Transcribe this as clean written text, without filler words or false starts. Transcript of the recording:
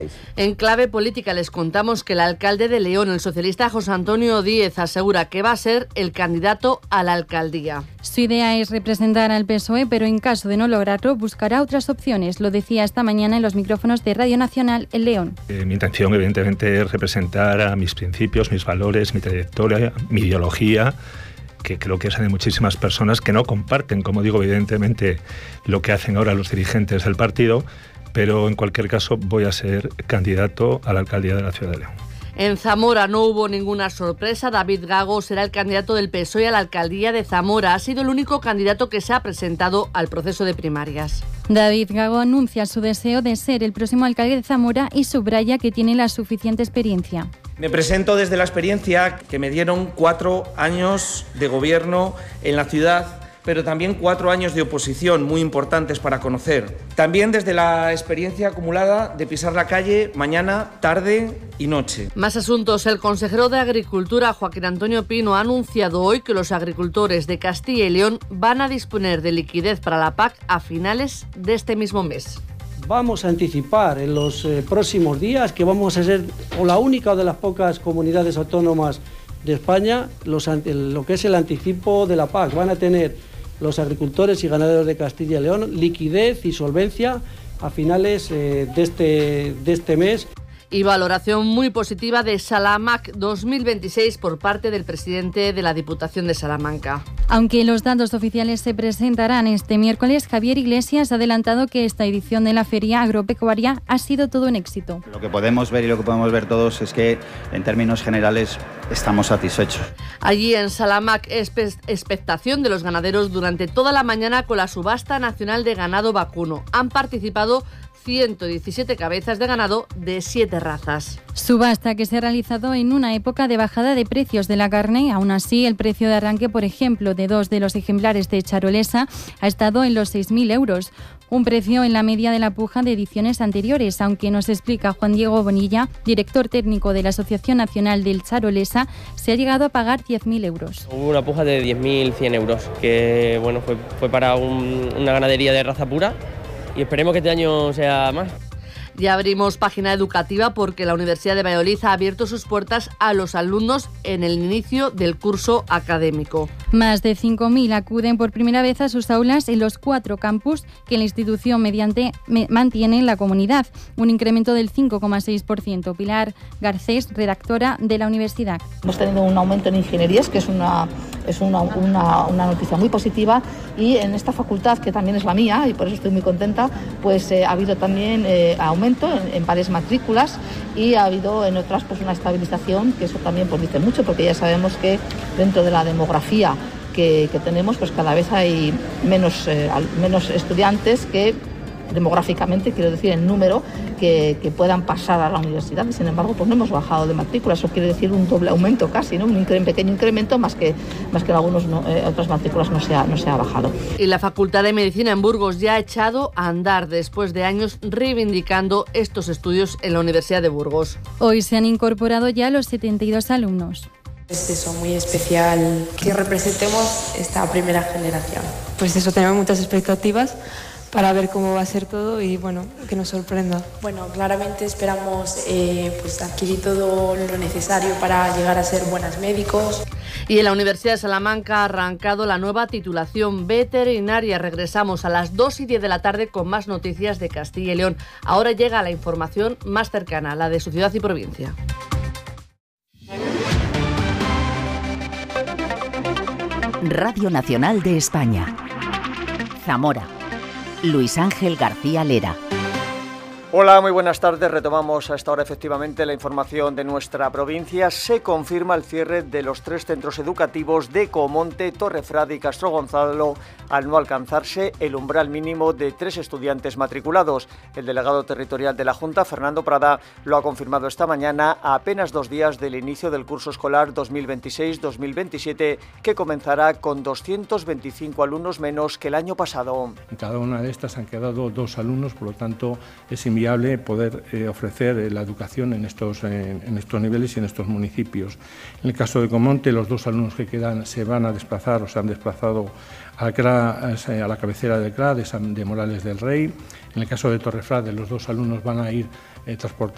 En clave política les contamos que el alcalde de León, el socialista José Antonio Díez, asegura que va a ser el candidato a la alcaldía. Su idea es representar al PSOE, pero en caso de no lograrlo, buscará otras opciones. Lo decía esta mañana en los micrófonos de Radio Nacional en León. Mi intención, evidentemente, es representar a mis principios, mis valores, mi trayectoria, mi ideología, que creo que es de muchísimas personas que no comparten, como digo, evidentemente, lo que hacen ahora los dirigentes del partido, pero en cualquier caso voy a ser candidato a la alcaldía de la ciudad de León. En Zamora no hubo ninguna sorpresa. David Gago será el candidato del PSOE a la alcaldía de Zamora. Ha sido el único candidato que se ha presentado al proceso de primarias. David Gago anuncia su deseo de ser el próximo alcalde de Zamora y subraya que tiene la suficiente experiencia. Me presento desde la experiencia que me dieron 4 años de gobierno en la ciudad, pero también 4 años de oposición muy importantes para conocer. También desde la experiencia acumulada de pisar la calle mañana, tarde y noche. Más asuntos. El consejero de Agricultura, Joaquín Antonio Pino, ha anunciado hoy que los agricultores de Castilla y León van a disponer de liquidez para la PAC a finales de este mismo mes. Vamos a anticipar en los próximos días que vamos a ser o la única de las pocas comunidades autónomas de España, lo que es el anticipo de la PAC. Van a tener los agricultores y ganaderos de Castilla y León liquidez y solvencia a finales de este mes. Y valoración muy positiva de Salamac 2026 por parte del presidente de la Diputación de Salamanca. Aunque los datos oficiales se presentarán este miércoles, Javier Iglesias ha adelantado que esta edición de la Feria Agropecuaria ha sido todo un éxito. Lo que podemos ver y lo que podemos ver todos es que en términos generales estamos satisfechos. Allí en Salamac, expectación de los ganaderos durante toda la mañana con la subasta nacional de ganado vacuno. Han participado 117 cabezas de ganado de 7 razas. Subasta que se ha realizado en una época de bajada de precios de la carne. Aún así, el precio de arranque, por ejemplo, de 2 de los ejemplares de Charolesa ha estado en los 6.000 euros. Un precio en la media de la puja de ediciones anteriores, aunque nos explica Juan Diego Bonilla, director técnico de la Asociación Nacional del Charolesa, se ha llegado a pagar 10.000 euros. Hubo una puja de 10.100 euros, que bueno, fue para una ganadería de raza pura. Y esperemos que este año sea más. Ya abrimos página educativa porque la Universidad de Valladolid ha abierto sus puertas a los alumnos en el inicio del curso académico. Más de 5.000 acuden por primera vez a sus aulas en los 4 campus que la institución mantiene en la comunidad, un incremento del 5,6%. Pilar Garcés, redactora de la universidad. Hemos tenido un aumento en ingenierías, que es una noticia muy positiva, y en esta facultad, que también es la mía, y por eso estoy muy contenta, pues ha habido también aumento en varias matrículas, y ha habido en otras pues una estabilización, que eso también pues dice mucho, porque ya sabemos que dentro de la demografía que tenemos, pues cada vez hay menos estudiantes que demográficamente, quiero decir en número, que puedan pasar a la universidad, y sin embargo pues no hemos bajado de matrícula. Eso quiere decir un doble aumento casi, ¿no? Un pequeño incremento, más que en algunos otras matrículas no se ha bajado. Y la Facultad de Medicina en Burgos ya ha echado a andar después de años reivindicando estos estudios en la Universidad de Burgos. Hoy se han incorporado ya los 72 alumnos. Es eso, muy especial que representemos esta primera generación. Pues eso, tenemos muchas expectativas para ver cómo va a ser todo y bueno, que nos sorprenda. Bueno, claramente esperamos pues adquirir todo lo necesario para llegar a ser buenos médicos. Y en la Universidad de Salamanca ha arrancado la nueva titulación veterinaria. Regresamos a las 2:10 de la tarde con más noticias de Castilla y León. Ahora llega la información más cercana, la de su ciudad y provincia. Radio Nacional de España. Zamora. Luis Ángel García Lera. Hola, muy buenas tardes. Retomamos a esta hora efectivamente la información de nuestra provincia. Se confirma el cierre de los 3 centros educativos de Comonte, Torrefrade y Castro Gonzalo al no alcanzarse el umbral mínimo de 3 estudiantes matriculados. El delegado territorial de la Junta, Fernando Prada, lo ha confirmado esta mañana a apenas 2 días del inicio del curso escolar 2026-2027, que comenzará con 225 alumnos menos que el año pasado. En cada una de estas han quedado 2 alumnos, por lo tanto es inviable poder ofrecer la educación en estos niveles y en estos municipios. En el caso de Comonte, los 2 alumnos que quedan se van a desplazar o se han desplazado al CRA, a la cabecera del CRA de Morales del Rey. En el caso de Torrefrade, los 2 alumnos van a ir transportados